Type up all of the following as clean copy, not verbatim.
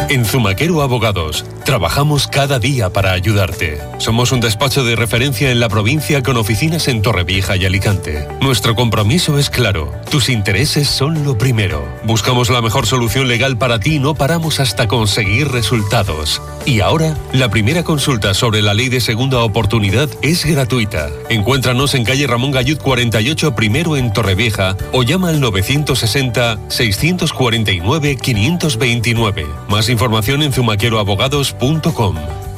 En Zumaquero Abogados, trabajamos cada día para ayudarte. Somos un despacho de referencia en la provincia con oficinas en Torrevieja y Alicante. Nuestro compromiso es claro, tus intereses son lo primero. Buscamos la mejor solución legal para ti y no paramos hasta conseguir resultados. Y ahora, la primera consulta sobre la ley de segunda oportunidad es gratuita. Encuéntranos en calle Ramón Gallud 48 primero en Torrevieja o llama al 960-649-529. Más información en zumaqueroabogados.com.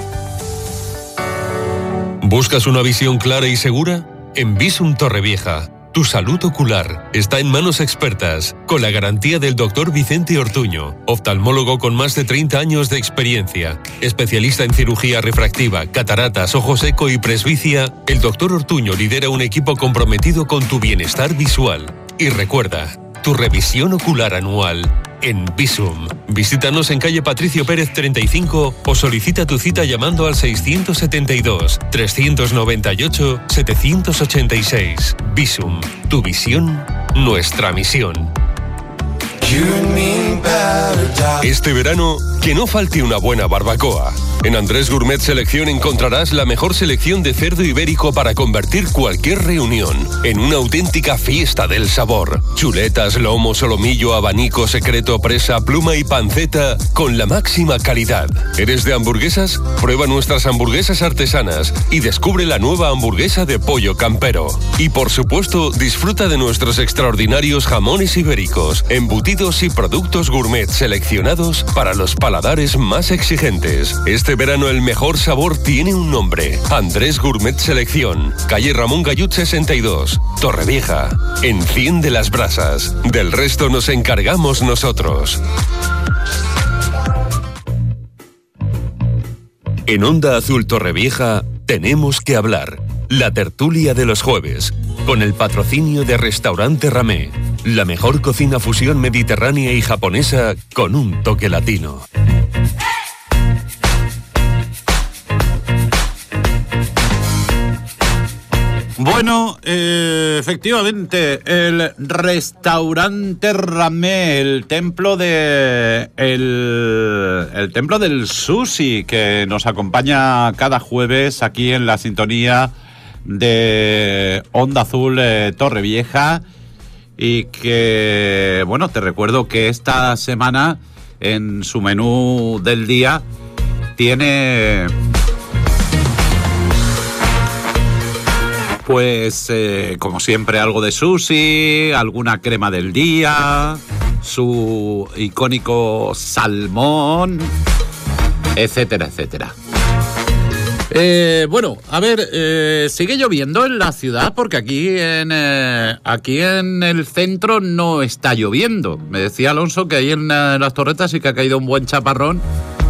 ¿Buscas una visión clara y segura? En Visum Torrevieja, tu salud ocular está en manos expertas, con la garantía del Dr. Vicente Ortuño, oftalmólogo con más de 30 años de experiencia, especialista en cirugía refractiva, cataratas, ojo seco y presbicia. El Dr. Ortuño lidera un equipo comprometido con tu bienestar visual. Y recuerda, tu revisión ocular anual en Visum. Visítanos en calle Patricio Pérez 35 o solicita tu cita llamando al 672-398-786. Visum, tu visión, nuestra misión. Este verano, que no falte una buena barbacoa. En Andrés Gourmet Selección encontrarás la mejor selección de cerdo ibérico para convertir cualquier reunión en una auténtica fiesta del sabor. Chuletas, lomo, solomillo, abanico, secreto, presa, pluma y panceta con la máxima calidad. ¿Eres de hamburguesas? Prueba nuestras hamburguesas artesanas y descubre la nueva hamburguesa de pollo campero. Y por supuesto, disfruta de nuestros extraordinarios jamones ibéricos, embutidos y productos gourmet seleccionados para los paladares más exigentes. Este verano el mejor sabor tiene un nombre: Andrés Gourmet Selección, calle Ramón Gallud 62, Torrevieja. Enciende las brasas, del resto nos encargamos nosotros. En Onda Azul Torrevieja tenemos que hablar. La tertulia de los jueves, con el patrocinio de Restaurante Ramé, la mejor cocina fusión mediterránea y japonesa con un toque latino. Bueno, efectivamente, el Restaurante Ramé, el templo del sushi, que nos acompaña cada jueves aquí en la sintonía de Onda Azul Torrevieja, y que, bueno, te recuerdo que esta semana en su menú del día tiene pues como siempre algo de sushi, alguna crema del día, su icónico salmón, etcétera, etcétera. Bueno, a ver, sigue lloviendo en la ciudad porque aquí en el centro no está lloviendo. Me decía Alonso que ahí en las Torretas sí que ha caído un buen chaparrón.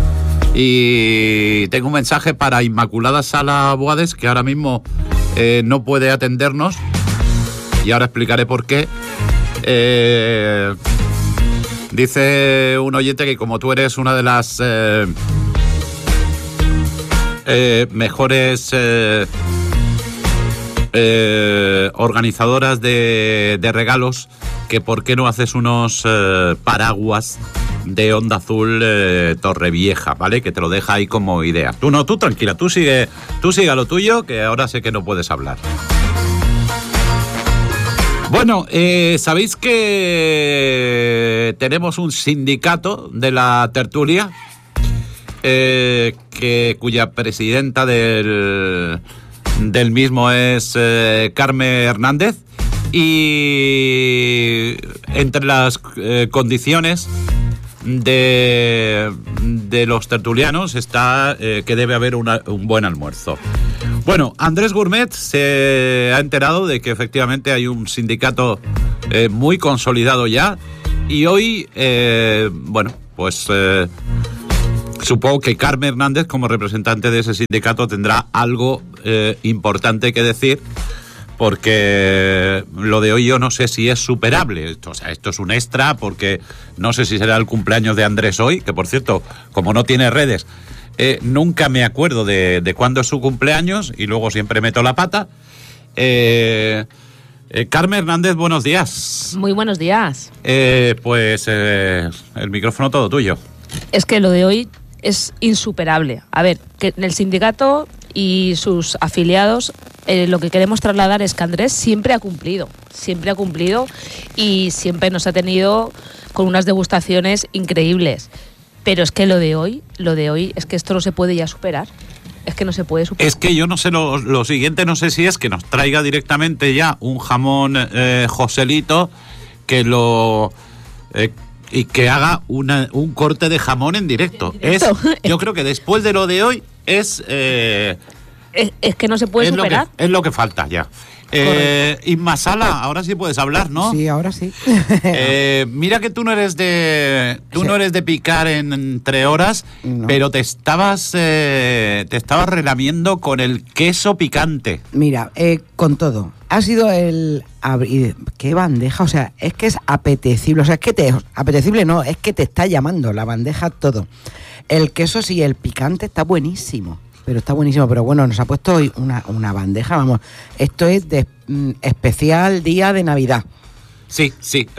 Y tengo un mensaje para Inmaculada Sala Boades, que ahora mismo no puede atendernos, y ahora explicaré por qué. Dice un oyente que como tú eres una de las mejores organizadoras de regalos, que por qué no haces unos paraguas de Onda Azul Torrevieja, ¿vale? Que te lo deja ahí como idea. Tú tranquila, tú sigue a lo tuyo, que ahora sé que no puedes hablar. Bueno, ¿sabéis que tenemos un sindicato de la tertulia? Cuya presidenta del mismo es Carmen Hernández, y entre las condiciones de los tertulianos está que debe haber un buen almuerzo. Bueno, Andrés Gourmet se ha enterado de que efectivamente hay un sindicato muy consolidado ya, y hoy, bueno, pues supongo que Carmen Hernández, como representante de ese sindicato, tendrá algo importante que decir, porque lo de hoy yo no sé si es superable. O sea, esto es un extra, porque no sé si será el cumpleaños de Andrés hoy, que por cierto, como no tiene redes, nunca me acuerdo de cuándo es su cumpleaños, y luego siempre meto la pata. Carmen Hernández, buenos días. Muy buenos días. Pues el micrófono todo tuyo. Es que lo de hoy es insuperable. A ver, que el sindicato y sus afiliados lo que queremos trasladar es que Andrés siempre ha cumplido y siempre nos ha tenido con unas degustaciones increíbles. Pero es que lo de hoy es que esto no se puede ya superar. Es que no se puede superar. Es que yo no sé, lo siguiente no sé si es que nos traiga directamente ya un jamón Joselito que y que haga un corte de jamón en directo. Yo creo que después de lo de hoy es que no se puede superar. Es lo que falta ya. Inma Sala, ahora sí puedes hablar, ¿no? Sí, ahora sí. Mira que tú no eres de picar entre horas, no. Pero te estabas relamiendo con el queso picante. Mira, con todo. Ha sido qué bandeja, o sea, es que es apetecible, o sea, es que apetecible no, es que te está llamando la bandeja todo. El queso sí, el picante está buenísimo. Pero está buenísimo, pero bueno, nos ha puesto hoy una bandeja, vamos, esto es de especial día de Navidad. Sí,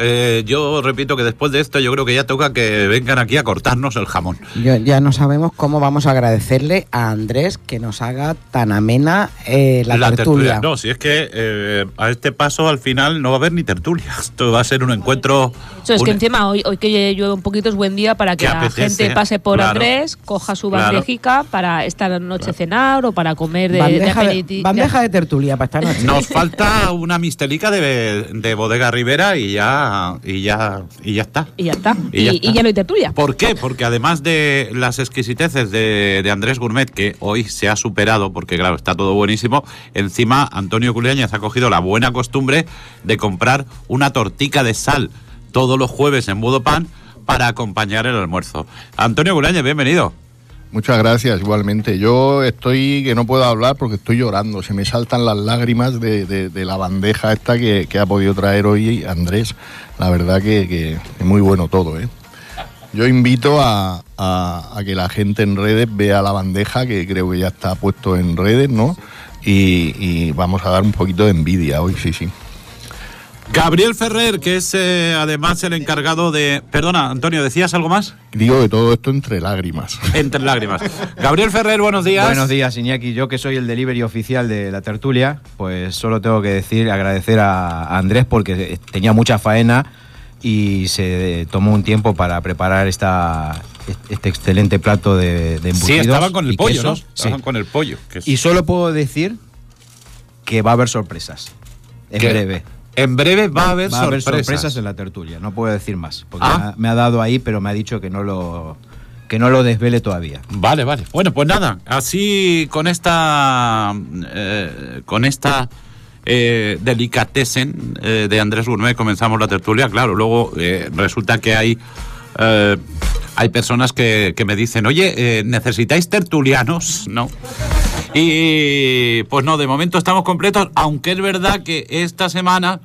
yo repito que después de esto yo creo que ya toca que vengan aquí a cortarnos el jamón. Ya no sabemos cómo vamos a agradecerle a Andrés que nos haga tan amena la tertulia. No, si es que a este paso al final no va a haber ni tertulia. Esto va a ser un encuentro... Eso es que encima hoy que llueve un poquito es buen día para que la gente pase por Andrés, coja su bandejica para esta noche cenar o para comer de aperitivo. Bandeja de tertulia para esta noche. Nos falta una mistelica de Bodega Rivera y ya está. Y ya está. Y ya no hay tertulia. ¿Por qué? Porque además de las exquisiteces de Andrés Gourmet, que hoy se ha superado, porque claro, está todo buenísimo, encima Antonio Culeañez ha cogido la buena costumbre de comprar una tortica de sal todos los jueves en Budopan para acompañar el almuerzo. Antonio Culeañez, bienvenido. Muchas gracias, igualmente. Yo estoy que no puedo hablar porque estoy llorando. Se me saltan las lágrimas de la bandeja esta que ha podido traer hoy Andrés. La verdad que es muy bueno todo, ¿eh? Yo invito a que la gente en redes vea la bandeja, que creo que ya está puesto en redes, ¿no? Y vamos a dar un poquito de envidia hoy, sí. Gabriel Ferrer, que es además el encargado de... Perdona, Antonio, ¿decías algo más? Digo que todo esto entre lágrimas. Entre lágrimas. Gabriel Ferrer, buenos días. Buenos días, Iñaki. Yo que soy el delivery oficial de la tertulia, pues solo tengo que agradecer a Andrés porque tenía mucha faena y se tomó un tiempo para preparar este excelente plato de embutidos. Sí, estaban con el pollo, quesos, ¿no? Estaban con el pollo. Y solo puedo decir que va a haber sorpresas. En breve. En breve va a haber sorpresas en la tertulia, no puedo decir más, porque me ha dado ahí, pero me ha dicho que no lo desvele todavía. Vale. Bueno, pues nada, así con esta delicatessen de Andrés Gourmet comenzamos la tertulia. Claro, luego resulta que hay personas que me dicen, oye, ¿necesitáis tertulianos? No. Y pues no, de momento estamos completos, aunque es verdad que esta semana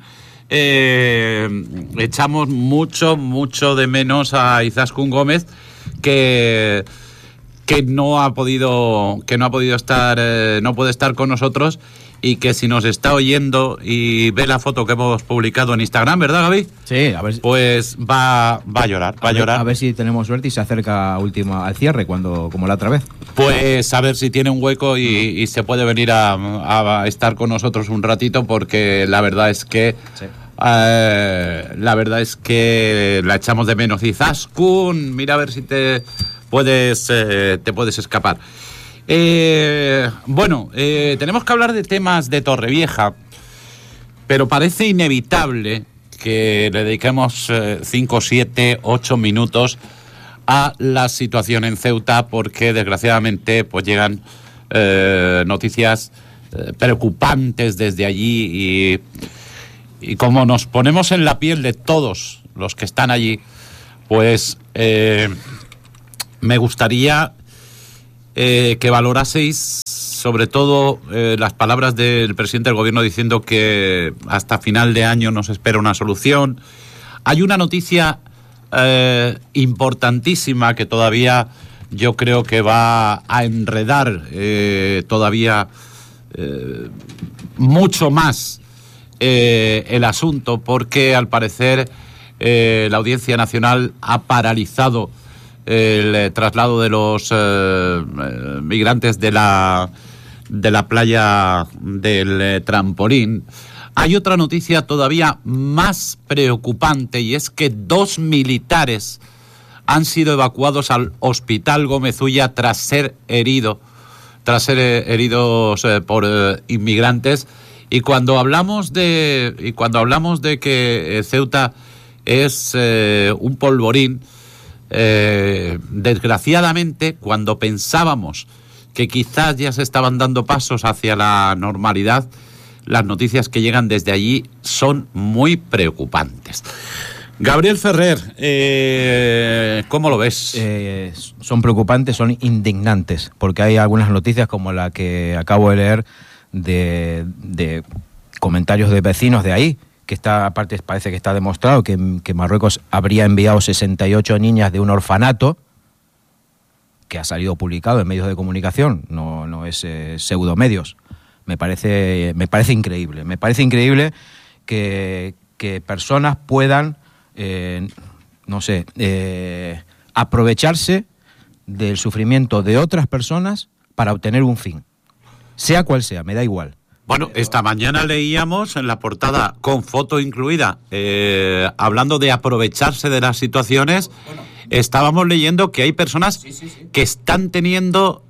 echamos mucho de menos a Izaskun Gómez, que no ha podido estar, no puede estar con nosotros, y que si nos está oyendo y ve la foto que hemos publicado en Instagram, ¿verdad, Gaby? Sí, a ver si... Pues va a llorar. A ver si tenemos suerte y se acerca al cierre, como la otra vez. Pues a ver si tiene un hueco y se puede venir a estar con nosotros un ratito, porque la verdad es que... Sí. La echamos de menos. Izaskun, mira a ver si te puedes escapar. Tenemos que hablar de temas de Torrevieja, pero parece inevitable que le dediquemos 5, 7, 8 minutos a la situación en Ceuta, porque desgraciadamente pues llegan noticias preocupantes desde allí, y como nos ponemos en la piel de todos los que están allí, pues me gustaría que valoraseis sobre todo las palabras del presidente del gobierno diciendo que hasta final de año nos espera una solución. Hay una noticia importantísima que todavía yo creo que va a enredar todavía mucho más el asunto, porque al parecer la Audiencia Nacional ha paralizado el traslado de los migrantes de la playa del Trampolín. Hay otra noticia todavía más preocupante, y es que 2 militares han sido evacuados al Hospital Gómez Ulla tras ser heridos por inmigrantes. Y cuando hablamos de que Ceuta es un polvorín, desgraciadamente, cuando pensábamos que quizás ya se estaban dando pasos hacia la normalidad, las noticias que llegan desde allí son muy preocupantes. Gabriel Ferrer, ¿cómo lo ves? Son preocupantes, son indignantes, porque hay algunas noticias como la que acabo de leer de comentarios de vecinos de ahí, que aparte parece que está demostrado que Marruecos habría enviado 68 niñas de un orfanato, que ha salido publicado en medios de comunicación, no es pseudomedios. Me parece increíble. Me parece increíble que personas puedan aprovecharse del sufrimiento de otras personas para obtener un fin, sea cual sea, me da igual. Bueno, esta mañana leíamos en la portada, con foto incluida, hablando de aprovecharse de las situaciones, estábamos leyendo que hay personas que están teniendo...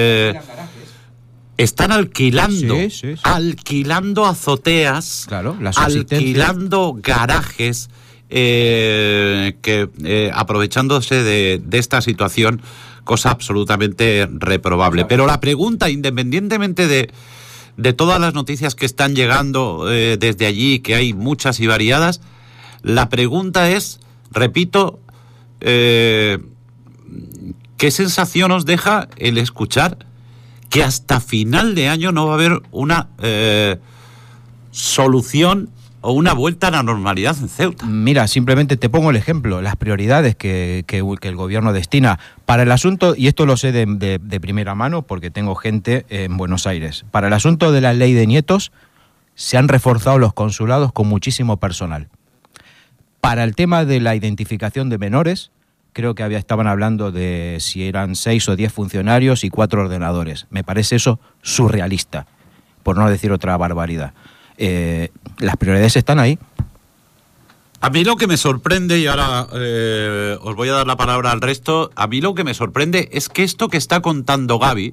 están alquilando azoteas, claro, alquilando garajes, aprovechándose de esta situación, cosa absolutamente reprobable. Pero la pregunta, independientemente de todas las noticias que están llegando desde allí, que hay muchas y variadas, la pregunta es, repito, ¿qué sensación os deja el escuchar que hasta final de año no va a haber una solución o una vuelta a la normalidad en Ceuta? Mira, simplemente te pongo el ejemplo, las prioridades que el gobierno destina para el asunto, y esto lo sé de primera mano porque tengo gente en Buenos Aires. Para el asunto de la ley de nietos se han reforzado los consulados con muchísimo personal. Para el tema de la identificación de menores, creo que estaban hablando de si eran 6 o 10 funcionarios y 4 ordenadores. Me parece eso surrealista, por no decir otra barbaridad. Las prioridades están ahí. A mí lo que me sorprende, y ahora os voy a dar la palabra al resto, a mí lo que me sorprende es que esto que está contando Gaby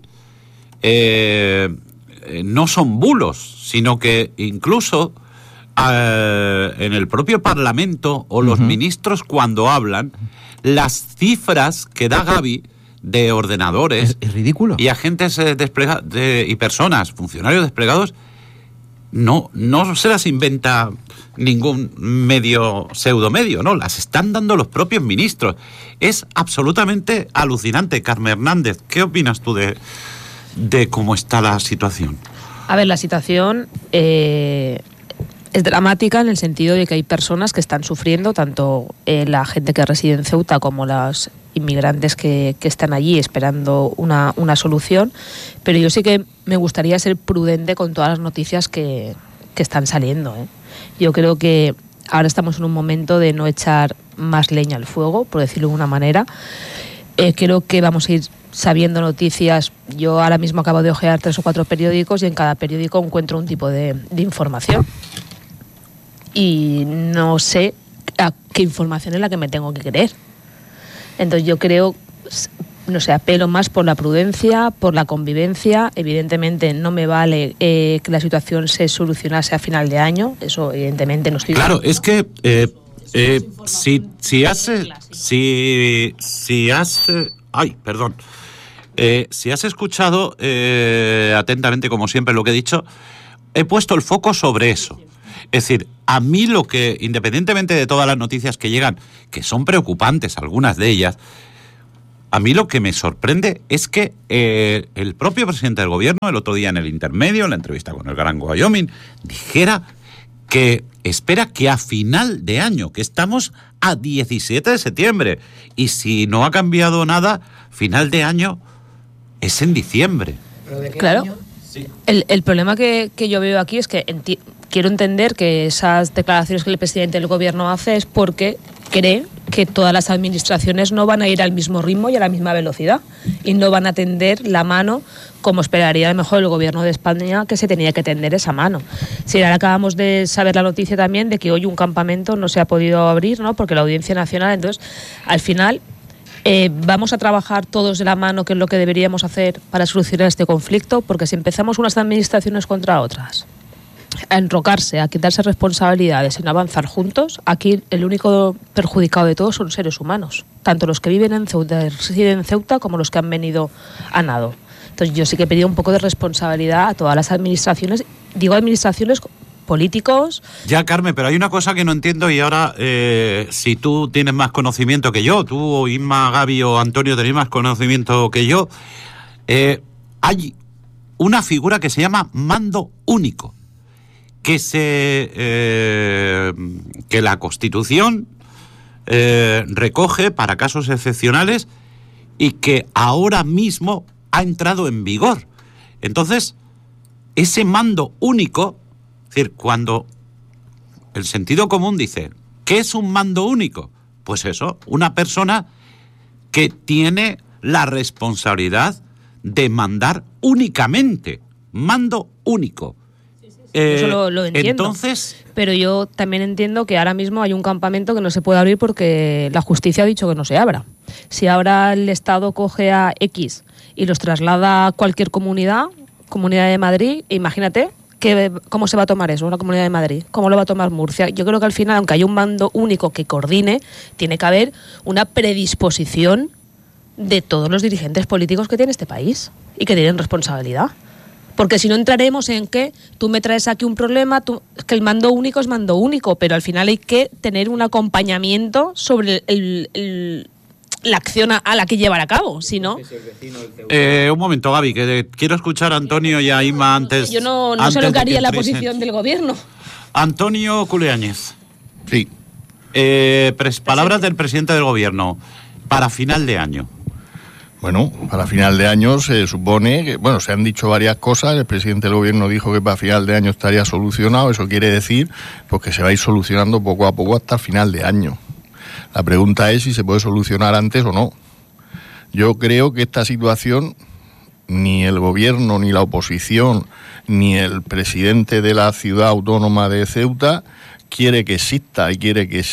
no son bulos, sino que incluso en el propio Parlamento o los ministros cuando hablan, las cifras que da Gaby de ordenadores es ridículo. Y agentes y personas, funcionarios desplegados, no se las inventa ningún pseudomedio, no, las están dando los propios ministros. Es absolutamente alucinante. Carmen Hernández, ¿qué opinas tú de cómo está la situación? A ver, la situación es dramática en el sentido de que hay personas que están sufriendo, tanto la gente que reside en Ceuta como los inmigrantes que están allí esperando una solución, pero yo sí que me gustaría ser prudente con todas las noticias que están saliendo. Yo creo que ahora estamos en un momento de no echar más leña al fuego, por decirlo de una manera. Creo que vamos a ir sabiendo noticias. Yo ahora mismo acabo de ojear 3 o 4 periódicos y en cada periódico encuentro un tipo de información. Y no sé a qué información es la que me tengo que creer. Entonces yo creo, no sé, apelo más por la prudencia, por la convivencia. Evidentemente no me vale que la situación se solucionase a final de año. Eso evidentemente no estoy... Claro, es que si has escuchado atentamente, como siempre, lo que he dicho, he puesto el foco sobre eso. Es decir, a mí lo que, independientemente de todas las noticias que llegan, que son preocupantes algunas de ellas, a mí lo que me sorprende es que el propio presidente del gobierno, el otro día en el intermedio, en la entrevista con el Gran Wyoming, dijera que espera que a final de año, que estamos a 17 de septiembre, y si no ha cambiado nada, final de año es en diciembre. Claro. Sí. El problema que yo veo aquí es que quiero entender que esas declaraciones que el presidente del gobierno hace es porque cree que todas las administraciones no van a ir al mismo ritmo y a la misma velocidad y no van a tender la mano como esperaría a lo mejor el gobierno de España, que se tenía que tender esa mano. Sí, ahora acabamos de saber la noticia también de que hoy un campamento no se ha podido abrir, ¿no? Porque la Audiencia Nacional, entonces, al final, vamos a trabajar todos de la mano, que es lo que deberíamos hacer para solucionar este conflicto, porque si empezamos unas administraciones contra otras, a enrocarse, a quitarse responsabilidades, en avanzar juntos, aquí el único perjudicado de todos son seres humanos, tanto los que viven en Ceuta, residen en Ceuta, como los que han venido a nado. Entonces yo sí que he pedido un poco de responsabilidad a todas las administraciones, digo administraciones, políticos. Ya, Carmen, pero hay una cosa que no entiendo y ahora, si tú tienes más conocimiento que yo, tú o Inma, Gaby o Antonio tenéis más conocimiento que yo, hay una figura que se llama mando único, que la Constitución recoge para casos excepcionales y que ahora mismo ha entrado en vigor. Entonces, ese mando único, es decir, cuando el sentido común dice, ¿qué es un mando único? Pues eso, una persona que tiene la responsabilidad de mandar únicamente, mando único. Eso lo entiendo. Entonces, pero yo también entiendo que ahora mismo hay un campamento que no se puede abrir porque la justicia ha dicho que no se abra. Si ahora el Estado coge a X y los traslada a cualquier comunidad de Madrid, imagínate cómo se va a tomar eso, una comunidad de Madrid, cómo lo va a tomar Murcia. Yo creo que al final, aunque haya un mando único que coordine, tiene que haber una predisposición de todos los dirigentes políticos que tiene este país y que tienen responsabilidad. Porque si no entraremos en que tú me traes aquí un problema, que el mando único es mando único, pero al final hay que tener un acompañamiento sobre la acción a la que llevar a cabo, si no... un momento, Gaby, que quiero escuchar a Antonio y a Inma antes... Yo no sé lo que haría la posición del gobierno. Antonio Culeañez. Sí. Palabras del presidente del gobierno para final de año. Bueno, para final de año se supone que, se han dicho varias cosas. El presidente del gobierno dijo que para final de año estaría solucionado. Eso quiere decir pues que se va a ir solucionando poco a poco hasta final de año. La pregunta es si se puede solucionar antes o no. Yo creo que esta situación ni el gobierno, ni la oposición, ni el presidente de la ciudad autónoma de Ceuta quiere que exista y quiere que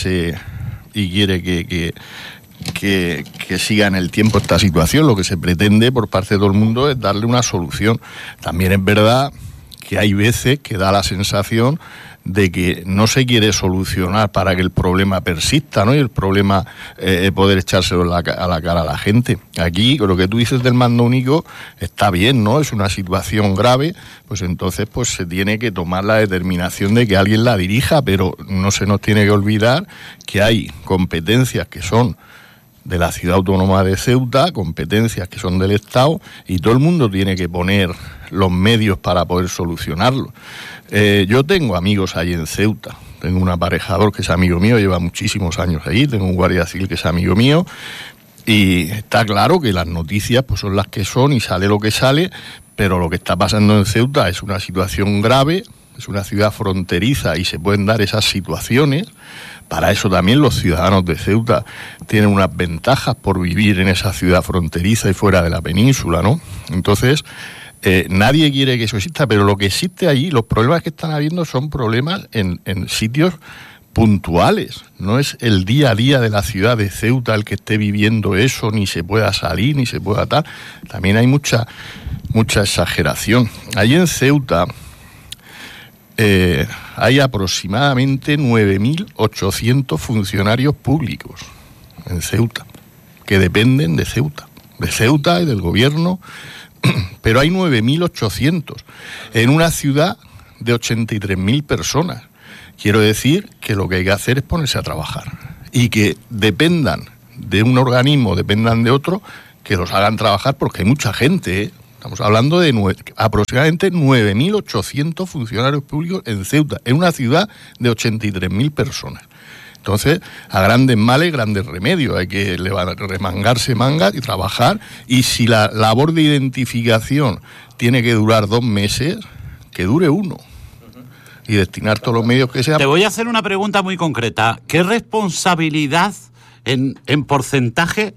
siga en el tiempo esta situación. Lo que se pretende por parte de todo el mundo es darle una solución. También es verdad que hay veces que da la sensación de que no se quiere solucionar para que el problema persista, ¿no? Y el problema poder echárselo a la cara a la gente. Aquí, lo que tú dices del mando único está bien, ¿no? Es una situación grave, pues entonces pues se tiene que tomar la determinación de que alguien la dirija, pero no se nos tiene que olvidar que hay competencias que son de la ciudad autónoma de Ceuta, competencias que son del Estado, y todo el mundo tiene que poner los medios para poder solucionarlo. Yo tengo amigos allí en Ceuta, tengo un aparejador que es amigo mío, lleva muchísimos años allí, tengo un guardia civil que es amigo mío, y está claro que las noticias pues son las que son y sale lo que sale, pero lo que está pasando en Ceuta es una situación grave, es una ciudad fronteriza y se pueden dar esas situaciones. Para eso también los ciudadanos de Ceuta tienen unas ventajas por vivir en esa ciudad fronteriza y fuera de la península, ¿no? Entonces, nadie quiere que eso exista, pero lo que existe allí, los problemas que están habiendo son problemas en sitios puntuales. No es el día a día de la ciudad de Ceuta el que esté viviendo eso, ni se pueda salir, ni se pueda tal. También hay mucha exageración. Allí en Ceuta hay aproximadamente 9.800 funcionarios públicos en Ceuta, que dependen de Ceuta y del gobierno, pero hay 9.800 en una ciudad de 83.000 personas. Quiero decir que lo que hay que hacer es ponerse a trabajar y que dependan de un organismo, dependan de otro, que los hagan trabajar, porque hay mucha gente, ¿eh? Estamos hablando de aproximadamente 9.800 funcionarios públicos en Ceuta, en una ciudad de 83.000 personas. Entonces, a grandes males, grandes remedios. Hay que remangarse mangas y trabajar. Y si la labor de identificación tiene que durar 2 meses, que dure 1. y destinar todos los medios que sean. Te voy a hacer una pregunta muy concreta. ¿Qué responsabilidad en porcentaje,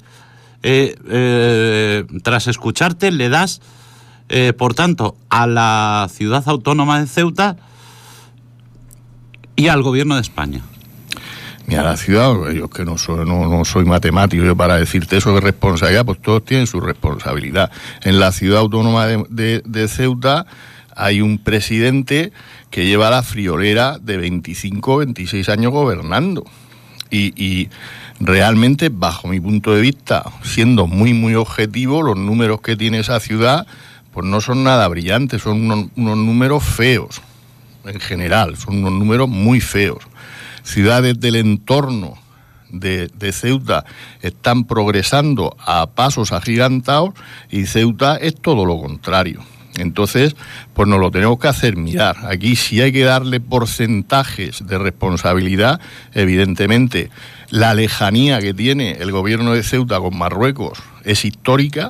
tras escucharte, le das, por tanto, a la ciudad autónoma de Ceuta y al gobierno de España? Mira, la ciudad, yo que no soy matemático yo para decirte eso de responsabilidad, pues todos tienen su responsabilidad. En la ciudad autónoma de Ceuta hay un presidente que lleva la friolera de 25, 26 años gobernando. Y realmente, bajo mi punto de vista, siendo muy, muy objetivo, los números que tiene esa ciudad, pues no son nada brillantes, son unos números feos, en general, son unos números muy feos. Ciudades del entorno de Ceuta están progresando a pasos agigantados y Ceuta es todo lo contrario. Entonces, pues nos lo tenemos que hacer mirar. Aquí sí hay que darle porcentajes de responsabilidad. Evidentemente, la lejanía que tiene el gobierno de Ceuta con Marruecos es histórica,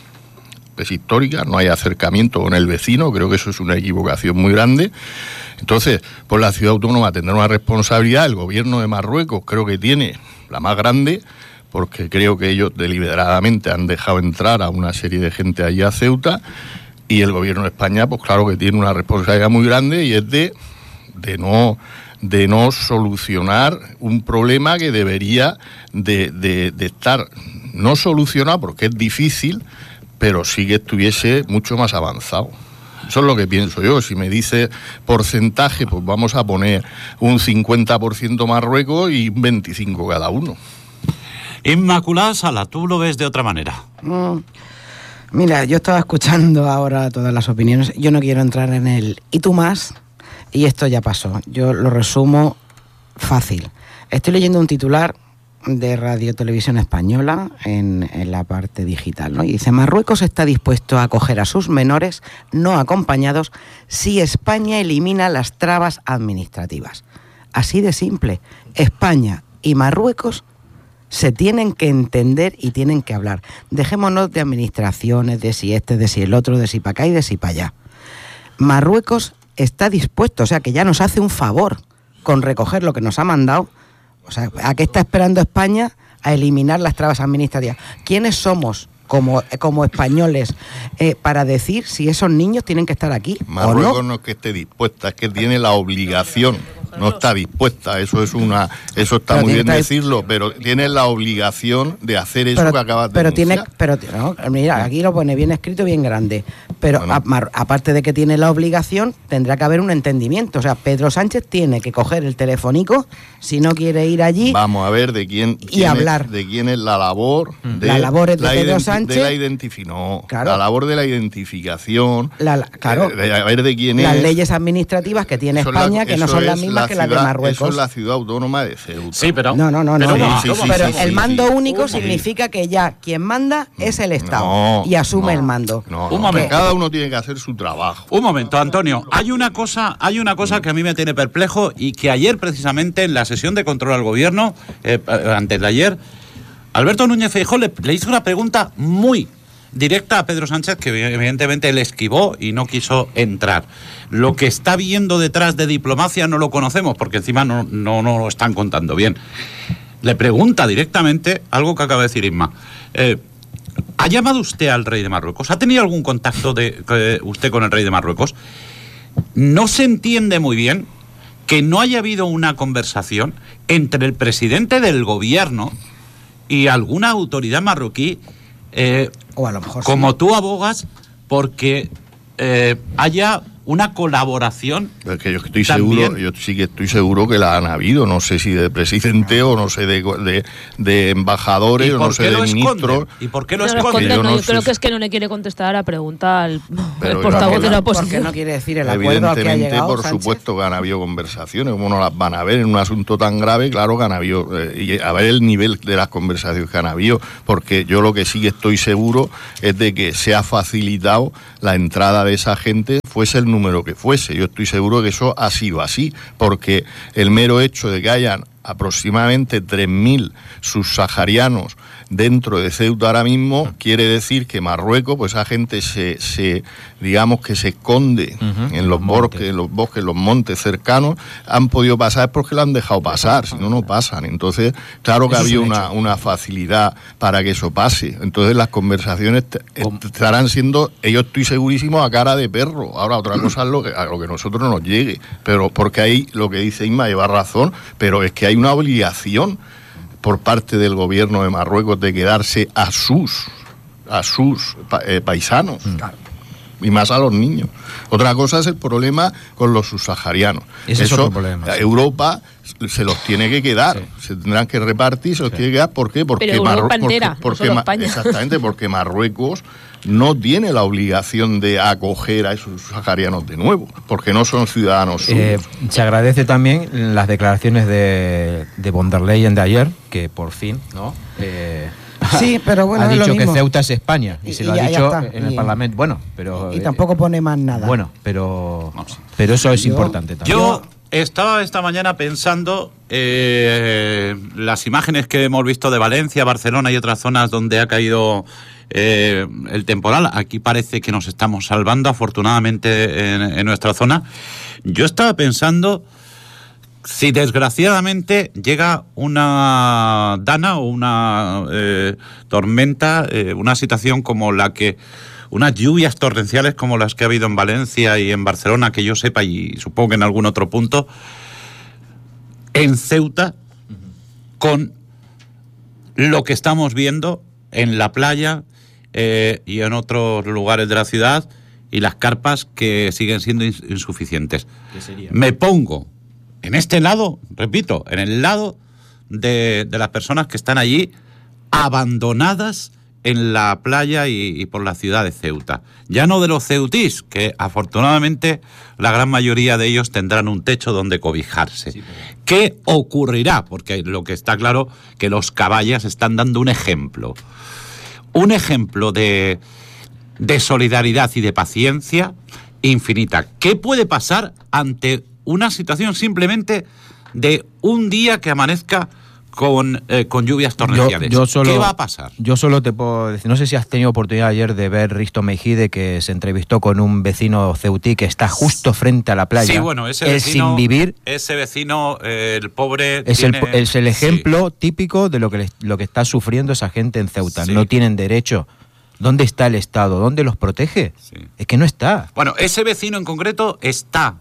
no hay acercamiento con el vecino, creo que eso es una equivocación muy grande. Entonces, pues la ciudad autónoma tendrá una responsabilidad, el gobierno de Marruecos creo que tiene la más grande, porque creo que ellos deliberadamente han dejado entrar a una serie de gente allí a Ceuta, y el gobierno de España, pues claro que tiene una responsabilidad muy grande, y es de no solucionar un problema que debería de estar no solucionado, porque es difícil, pero sí que estuviese mucho más avanzado. Eso es lo que pienso yo. Si me dice porcentaje, pues vamos a poner un 50% Marruecos y un 25% cada uno. Inmaculada Sala, ¿tú lo ves de otra manera? Mira, yo estaba escuchando ahora todas las opiniones. Yo no quiero entrar en el ¿y tú más? Y esto ya pasó. Yo lo resumo fácil. Estoy leyendo un titular de Radio Televisión Española en la parte digital, ¿no? Y dice: Marruecos está dispuesto a acoger a sus menores no acompañados si España elimina las trabas administrativas. Así de simple. España y Marruecos se tienen que entender y tienen que hablar. Dejémonos de administraciones, de si este, de si el otro, de si para acá y de si para allá. Marruecos está dispuesto, o sea, que ya nos hace un favor con recoger lo que nos ha mandado. O sea, ¿a qué está esperando España? A eliminar las trabas administrativas. ¿Quiénes somos como españoles para decir si esos niños tienen que estar aquí Marruecos o no? No es que esté dispuesta, es que tiene la obligación. No está dispuesta, eso está pero muy bien decirlo, pero tiene la obligación de hacer eso que acabas de denunciar. Mira, aquí lo pone bien escrito, bien grande. Pero bueno, aparte de que tiene la obligación, tendrá que haber un entendimiento. O sea, Pedro Sánchez tiene que coger el telefónico si no quiere ir allí. Vamos a ver de quién hablar. De quién es la labor. La labor es de Pedro Sánchez. Claro. La labor de la identificación. Claro. A ver de quién las es. Las leyes administrativas que tiene España, que no son las mismas que las de Marruecos. Eso es la ciudad autónoma de Ceuta. Sí, pero... No. Pero el mando único sí. significa que ya quien manda es el Estado y asume el mando. Un momento. Cada uno tiene que hacer su trabajo. Un momento, Antonio. Hay una cosa que a mí me tiene perplejo y que ayer, precisamente, en la sesión de control al gobierno, antes de ayer, Alberto Núñez Feijóo le hizo una pregunta muy directa a Pedro Sánchez, que evidentemente él esquivó y no quiso entrar. Lo que está viendo detrás de diplomacia no lo conocemos, porque encima no lo están contando bien. Le pregunta directamente algo que acaba de decir Isma. ¿Ha llamado usted al rey de Marruecos? ¿Ha tenido algún contacto usted con el rey de Marruecos? No se entiende muy bien que no haya habido una conversación entre el presidente del gobierno y alguna autoridad marroquí, o a lo mejor como sí. tú abogas, porque haya una colaboración. Es que yo sí que estoy seguro que la han habido, no sé si de presidente o no sé de embajadores o no sé de ministros. ¿Y por qué lo esconden? esconden? Yo creo que es que no le quiere contestar a la pregunta al portavoz de la oposición. Porque no quiere decir el acuerdo al que ha llegado por Sánchez. supuesto que han habido conversaciones, como no las van a ver en un asunto tan grave, claro que han habido, y a ver el nivel de las conversaciones que han habido, porque yo lo que sí que estoy seguro es de que se ha facilitado la entrada de esa gente, fuese el número que fuese. Yo estoy seguro que eso ha sido así, porque el mero hecho de que hayan aproximadamente 3.000 subsaharianos dentro de Ceuta ahora mismo, quiere decir que Marruecos, pues esa gente digamos que se esconde en los bosques, los montes cercanos, han podido pasar porque lo han dejado pasar, si no, no pasan. Entonces, claro que había una facilidad para que eso pase. Entonces las conversaciones estarán siendo, yo estoy segurísimo, a cara de perro. Ahora, otra cosa es a lo que nosotros nos llegue, pero porque ahí lo que dice Inma lleva razón, pero es que hay una obligación por parte del gobierno de Marruecos de quedarse a sus paisanos. Claro. Y más a los niños. Otra cosa es el problema con los subsaharianos. Eso es otro problema. Europa se los tiene que quedar, se tendrán que repartir, se los tiene que quedar. ¿Por qué? Porque exactamente, porque Marruecos no tiene la obligación de acoger a esos subsaharianos de nuevo, porque no son ciudadanos suyos. Se agradece también las declaraciones de von der Leyen de ayer, que por fin, ¿no? Sí, pero bueno, ha dicho es lo que mismo. Ceuta es España y se lo ha dicho en el Parlamento. Bueno, pero y tampoco pone más nada. Bueno, pero eso es importante también. Yo estaba esta mañana pensando las imágenes que hemos visto de Valencia, Barcelona y otras zonas donde ha caído el temporal. Aquí parece que nos estamos salvando, afortunadamente, en nuestra zona. Yo estaba pensando, si desgraciadamente llega una dana o una tormenta, una situación como la que, unas lluvias torrenciales como las que ha habido en Valencia y en Barcelona, que yo sepa, y supongo que en algún otro punto, en Ceuta, con lo que estamos viendo en la playa y en otros lugares de la ciudad, y las carpas que siguen siendo insuficientes. ¿Qué sería? Me pongo en este lado, repito, en el lado de las personas que están allí abandonadas en la playa y por la ciudad de Ceuta. Ya no de los ceutís, que afortunadamente la gran mayoría de ellos tendrán un techo donde cobijarse. Sí, pero... ¿Qué ocurrirá? Porque lo que está claro que los caballas están dando un ejemplo. Un ejemplo de solidaridad y de paciencia infinita. ¿Qué puede pasar ante una situación simplemente de un día que amanezca con lluvias torrenciales? ¿Qué va a pasar? Yo solo te puedo decir, no sé si has tenido oportunidad ayer de ver Risto Mejide, que se entrevistó con un vecino ceutí que está justo frente a la playa. Sí, bueno, ese vecino, sin vivir, ese vecino, el pobre, es el ejemplo típico de lo que está sufriendo esa gente en Ceuta. Sí. No tienen derecho. ¿Dónde está el Estado? ¿Dónde los protege? Sí. Es que no está. Bueno, ese vecino en concreto está.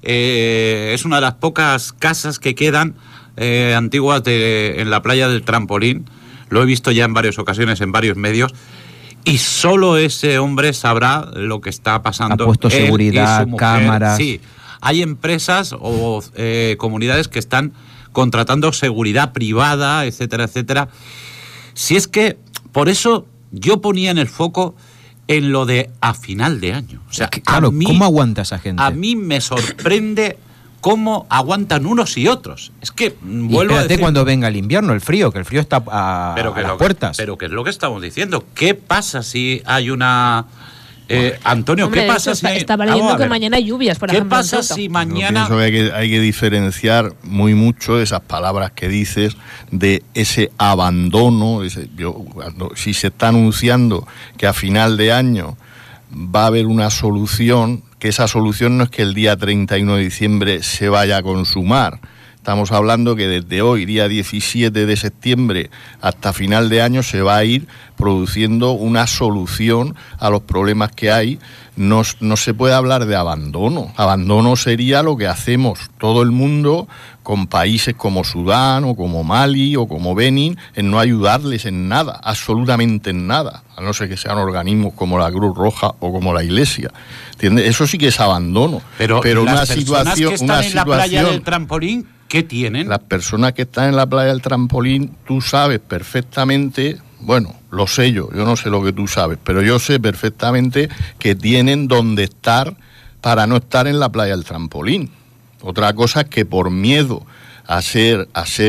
Es una de las pocas casas que quedan antiguas en la playa del Trampolín. Lo he visto ya en varias ocasiones en varios medios, y solo ese hombre sabrá lo que está pasando. Ha puesto seguridad, cámaras. Sí, hay empresas o comunidades que están contratando seguridad privada, etcétera, etcétera. Si es que, por eso yo ponía en el foco en lo de a final de año. O sea, claro, ¿cómo aguanta esa gente? A mí me sorprende cómo aguantan unos y otros. Es que vuelvo a decir, cuando venga el invierno, el frío, que el frío está a las puertas. Pero que es lo que estamos diciendo. ¿Qué pasa si hay una... Antonio, hombre, ¿qué pasa si hay... Estaba leyendo que mañana hay lluvias, por ejemplo. ¿Qué pasa si mañana...? Yo pienso que hay que diferenciar muy mucho esas palabras que dices de ese abandono. Si se está anunciando que a final de año va a haber una solución, que esa solución no es que el día 31 de diciembre se vaya a consumar. Estamos hablando que desde hoy, día 17 de septiembre, hasta final de año se va a ir produciendo una solución a los problemas que hay. No se puede hablar de abandono. Abandono sería lo que hacemos todo el mundo con países como Sudán o como Mali o como Benín, en no ayudarles en nada, absolutamente en nada, a no ser que sean organismos como la Cruz Roja o como la Iglesia. ¿Entiendes? Eso sí que es abandono. Pero una situación que están en la playa del Trampolín, ¿qué tienen? Las personas que están en la playa del Trampolín, tú sabes perfectamente, bueno, lo sé yo no sé lo que tú sabes, pero yo sé perfectamente que tienen donde estar para no estar en la playa del Trampolín. Otra cosa es que por miedo a ser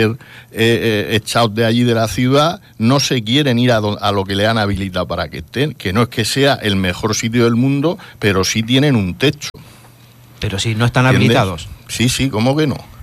echados de allí de la ciudad, no se quieren ir a lo que le han habilitado para que estén, que no es que sea el mejor sitio del mundo, pero sí tienen un techo. Pero si no están ¿entiendes? habilitados. Sí, ¿cómo que no?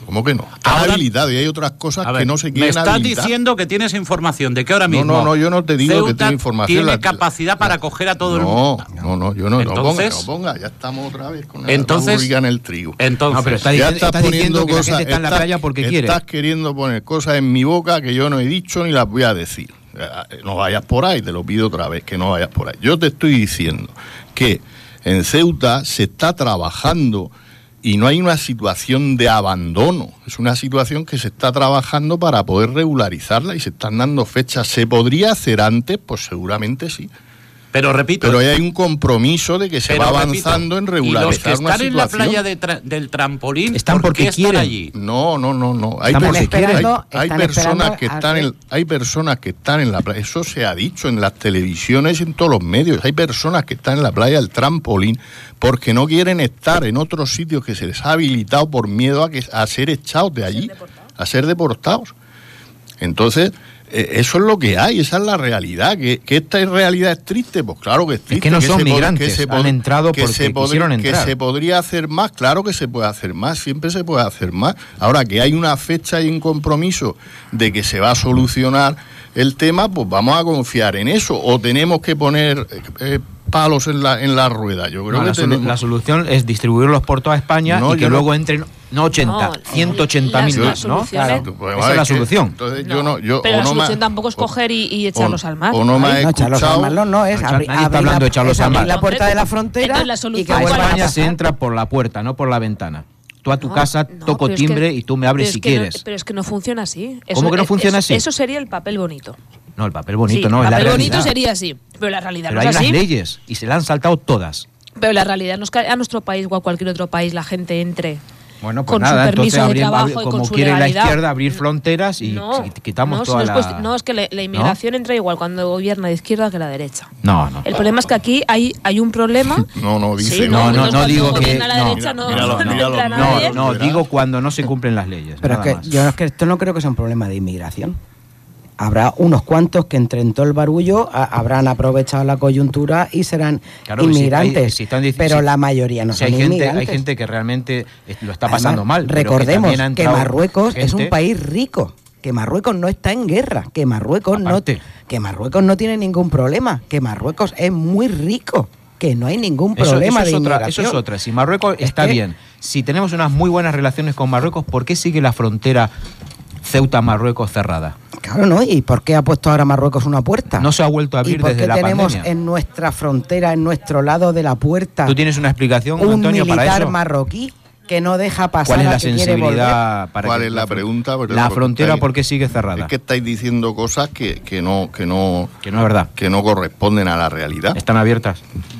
¿Cómo que no? Está Ahora, habilitado y hay otras cosas a ver, que no se me quieren estás habilitar. diciendo que tienes información de que ahora mismo No, yo no te digo que Ceuta tengo información. tiene capacidad para acoger a todo el mundo. No, yo no. Entonces, no ponga, ya estamos otra vez con entonces, la burrica en el trigo. Entonces, No, pero está Ya diciendo, estás diciendo que la gente está en la playa porque quiere. Estás queriendo poner cosas en mi boca que yo no he dicho ni las voy a decir. No vayas por ahí, te lo pido otra vez, que no vayas por ahí. Yo te estoy diciendo que en Ceuta se está trabajando y no hay una situación de abandono, es una situación que se está trabajando para poder regularizarla y se están dando fechas. ¿Se podría hacer antes? Pues seguramente sí. pero repito, Pero hay un compromiso de que se va avanzando en regularizar y los que una están en la situación. playa del trampolín, Están ¿por qué porque están quieren. allí? No. Hay, Están hay esperando personas que a están que- hay personas que están en la playa. Eso se ha dicho en las televisiones y en todos los medios. Hay personas que están en la playa del trampolín porque no quieren estar en otros sitios que se les ha habilitado por miedo a ser echados de allí, a ser deportados. Entonces, eso es lo que hay, esa es la realidad. ¿Que esta realidad es triste? Pues claro que es triste. que no son se migrantes, han entrado porque quisieron entrar. Que se podría hacer más, claro que se puede hacer más, siempre se puede hacer más. Ahora que hay una fecha y un compromiso de que se va a solucionar el tema, pues vamos a confiar en eso. O tenemos que poner palos en la rueda. Yo creo No, que la solución es distribuirlos por toda España No, y que yo no- luego entren, no 80, No, 180.000, las ¿no? soluciones- Pues, Esa es la solución. Entonces, No, yo pero o la no me- solución tampoco es coger y echarlos al mar. O no me ha No, echarlos al escuchado. mar no es No, abrir, nadie está abrir hablando de la, echarlos es al abrir mar. la puerta de la Entonces frontera la y solución que A ¿cuál vuelvan a España es? se pasar. entra por la puerta, no por la ventana. Tú a tu No, casa no, toco pero es que- timbre y tú me abres pero es si que quieres. pero es que no funciona así. ¿Cómo que no funciona así? Eso sería el papel bonito. No, el papel bonito Sí, no, el es la papel realidad. bonito sería así, pero la realidad Pero no hay es unas así. leyes y se la han saltado todas. Pero la realidad no es que a nuestro país o a cualquier otro país la gente entre Bueno, pues con nada, su permiso entonces de trabajo y como con su quiere legalidad. la izquierda abrir fronteras y No, quitamos no, toda si no es la... no, es que la inmigración entra igual cuando gobierna de izquierda que la derecha. No. El problema es que aquí hay un problema. No, dice. Sí, No, entonces no cuando digo que... gobierna la no, derecha no, míralo, no míralo, entra no, nadie. No, verás. digo cuando no se cumplen las leyes. Pero es nada que más. yo es que esto no creo que sea un problema de inmigración. Habrá unos cuantos que entre en todo el barullo habrán aprovechado la coyuntura y serán Claro, inmigrantes, si están diciendo- pero si- la mayoría no Si son hay gente, inmigrantes. hay gente que realmente lo está pasando Además, mal. pero recordemos también ha que entrado Marruecos es un gente- país rico, que Marruecos no está en guerra, que Marruecos Aparte. que Marruecos no tiene ningún problema, que Marruecos es muy rico, que no hay ningún problema de eso inmigración. es otra. Si Marruecos Es está que- bien, si tenemos unas muy buenas relaciones con Marruecos, ¿por qué sigue la frontera Ceuta-Marruecos cerrada? Claro, ¿no? ¿Y por qué ha puesto ahora Marruecos una puerta? No se ha vuelto a ¿Y abrir por desde qué la tenemos pandemia. en nuestra frontera, en nuestro lado de la puerta, ¿Tú tienes una explicación, un Antonio, para militar eso? marroquí que no deja pasar ¿Cuál es a la que quiere volver? sensibilidad para ¿Cuál que es la fron- pregunta? Porque La porque frontera, estáis- ¿por qué sigue cerrada? Es que estáis diciendo cosas que no Que no es verdad. que no corresponden a la realidad. Están abiertas.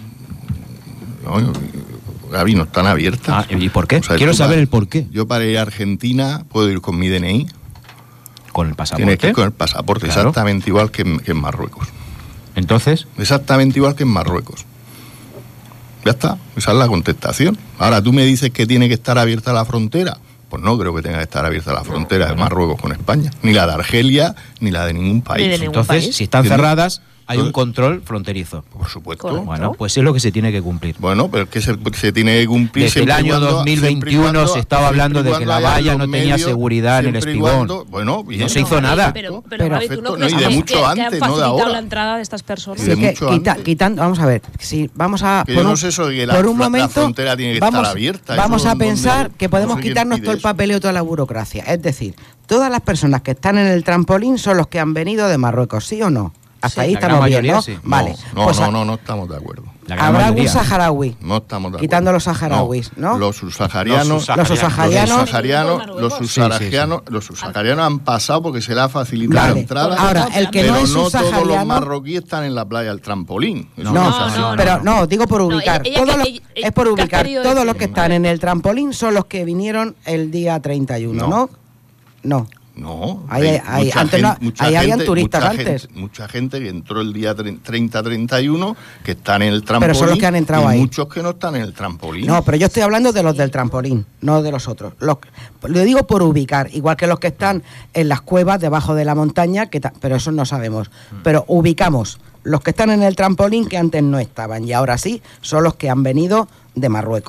No, Gaby, no están abiertas. Ah, ¿y por qué? O sea, Quiero tú saber vas- el por qué. Yo para ir a Argentina puedo ir con mi DNI. Con el Tienes pasaporte. que ir con el pasaporte, Claro. exactamente igual que en Marruecos. Entonces, Exactamente igual que en Marruecos. Ya está, esa es la contestación. Ahora, tú me dices que tiene que estar abierta la frontera. Pues no creo que tenga que estar abierta la frontera de Marruecos con España. Ni la de Argelia, ni la de ningún país. Ni de ningún entonces país. si están ¿Entiendes? cerradas, hay un Entonces- control fronterizo. Por supuesto. Correcto. Bueno, pues es lo que se tiene que cumplir. Bueno, pero es que se tiene que cumplir. Desde el siempre y año cuando- 2021 siempre y cuando- se estaba hablando de que siempre y la cuando haya valla los no tenía seguridad en el siempre y espigón. cuando- bueno, bien. No se hizo nada. Pero Pero- Javi, ¿tú no Perfecto, crees no, y de que mucho han antes, no de facilitado ahora. la entrada de estas personas? Y de Sí, que mucho antes. quitando, vamos a ver, si vamos a Que yo no sé eso de que la frontera tiene que estar abierta, vamos eso a donde- pensar que podemos no sé quién quitarnos pide todo el eso. papeleo, toda la burocracia. Es decir, todas las personas que están en el trampolín son los que han venido de Marruecos, ¿sí o no? Hasta Sí, ahí la gran estamos bien, mayoría ¿no? sí. Vale. No, pues no estamos de acuerdo. La gran habrá algún mayoría. saharaui. No estamos de acuerdo. Quitando los saharauis, ¿no? Los subsaharianos, Los subsaharianos. los subsaharianos han pasado porque se le ha facilitado Vale. la entrada. Ahora, el que pero no es no todos los subsahariano- marroquíes están en la playa del trampolín. Eso No, es así. pero no, digo por No, ubicar. ella- Todos los- ella- es por ¿qué has ubicar. querido Todos decir? los que están en el trampolín son los que vinieron el día 31, ¿no? No. No, Ahí- ahí- antes no- ahí habían turistas mucha antes. Gente, mucha gente que entró el día 30-31 que están en el trampolín. Pero son los que han entrado y ahí. muchos que no están en el trampolín. No, pero yo estoy hablando de los del trampolín, no de los otros. Lo digo por ubicar, igual que los que están en las cuevas debajo de la montaña, pero eso no sabemos. Pero ubicamos los que están en el trampolín que antes no estaban y ahora sí son los que han venido de Marruecos.